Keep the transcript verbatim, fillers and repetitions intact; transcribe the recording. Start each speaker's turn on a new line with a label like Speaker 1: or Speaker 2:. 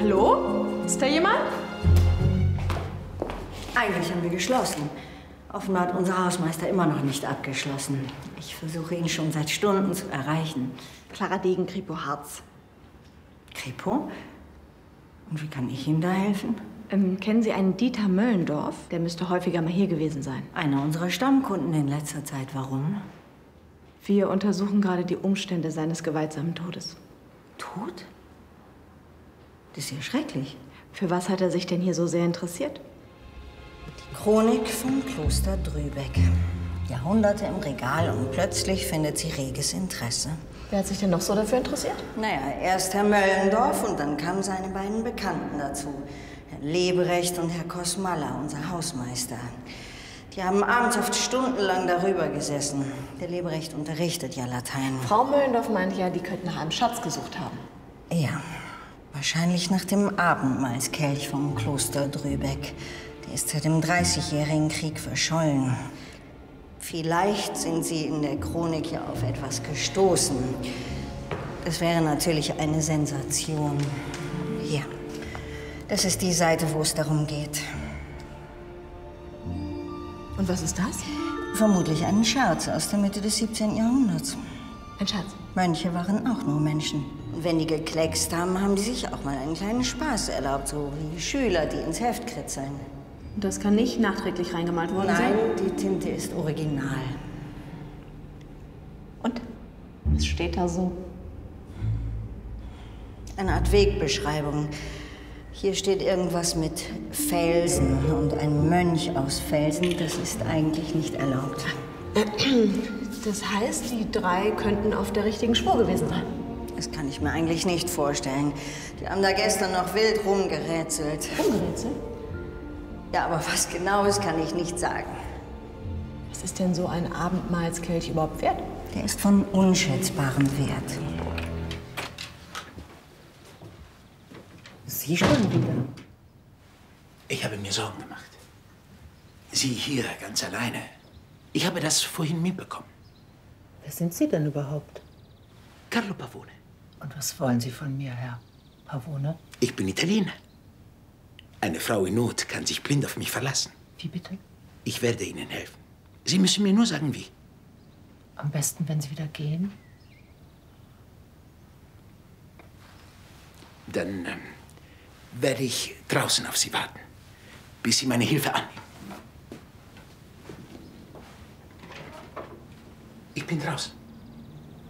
Speaker 1: Hallo? Ist da jemand?
Speaker 2: Eigentlich haben wir geschlossen. Offenbar hat unser Hausmeister immer noch nicht abgeschlossen. Ich versuche ihn schon seit Stunden zu erreichen.
Speaker 1: Clara Degen, Kripo Harz.
Speaker 2: Kripo? Und wie kann ich ihm da helfen?
Speaker 1: Ähm, kennen Sie einen Dieter Möllendorf? Der müsste häufiger mal hier gewesen sein.
Speaker 2: Einer unserer Stammkunden in letzter Zeit. Warum?
Speaker 1: Wir untersuchen gerade die Umstände seines gewaltsamen Todes.
Speaker 2: Tod? Das ist ja schrecklich.
Speaker 1: Für was hat er sich denn hier so sehr interessiert?
Speaker 2: Die Chronik vom Kloster Drübeck. Jahrhunderte im Regal und plötzlich findet sie reges Interesse.
Speaker 1: Wer hat sich denn noch so dafür interessiert?
Speaker 2: Naja, erst Herr Möllendorf und dann kamen seine beiden Bekannten dazu. Herr Leberecht und Herr Kosmalla, unser Hausmeister. Die haben abends oft stundenlang darüber gesessen. Der Leberecht unterrichtet ja Latein.
Speaker 1: Frau Möllendorf meint ja, die könnten nach einem Schatz gesucht haben.
Speaker 2: Ja, wahrscheinlich nach dem Abendmahlskelch vom Kloster Drübeck. Der ist seit dem Dreißigjährigen Krieg verschollen. Vielleicht sind Sie in der Chronik ja auf etwas gestoßen. Das wäre natürlich eine Sensation. Hier, das ist die Seite, wo es darum geht.
Speaker 1: Und was ist das?
Speaker 2: Vermutlich ein Scherz aus der Mitte des siebzehnten Jahrhunderts.
Speaker 1: Ein Schatz.
Speaker 2: Mönche waren auch nur Menschen. Und wenn die gekleckst haben, haben die sich auch mal einen kleinen Spaß erlaubt, so wie Schüler, die ins Heft kritzeln.
Speaker 1: Und das kann nicht nachträglich reingemalt worden sein?
Speaker 2: Nein, die Tinte ist original.
Speaker 1: Und? Was steht da so?
Speaker 2: Eine Art Wegbeschreibung. Hier steht irgendwas mit Felsen und ein Mönch aus Felsen. Das ist eigentlich nicht erlaubt.
Speaker 1: Das heißt, die drei könnten auf der richtigen Spur gewesen sein.
Speaker 2: Das kann ich mir eigentlich nicht vorstellen. Die haben da gestern noch wild rumgerätselt.
Speaker 1: Rumgerätselt?
Speaker 2: Ja, aber was genau ist, kann ich nicht sagen.
Speaker 1: Was ist denn so ein Abendmahlskelch überhaupt wert?
Speaker 2: Der ist von unschätzbarem Wert.
Speaker 3: Sie schon wieder?
Speaker 4: Ich habe mir Sorgen gemacht. Sie hier ganz alleine. Ich habe das vorhin mitbekommen.
Speaker 3: Wer sind Sie denn überhaupt?
Speaker 4: Carlo Pavone.
Speaker 3: Und was wollen Sie von mir, Herr Pavone?
Speaker 4: Ich bin Italiener. Eine Frau in Not kann sich blind auf mich verlassen.
Speaker 3: Wie bitte?
Speaker 4: Ich werde Ihnen helfen. Sie müssen mir nur sagen, wie.
Speaker 3: Am besten, wenn Sie wieder gehen.
Speaker 4: Dann ähm, werde ich draußen auf Sie warten, bis Sie meine Hilfe annehmen. Ich bin draußen.